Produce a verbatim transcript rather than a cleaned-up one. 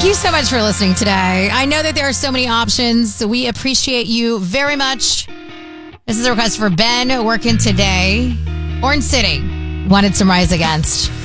Thank you so much for listening today. I know that there are so many options, so we appreciate you very much. This is a request for Ben working today. Orange City wanted some Rise Against.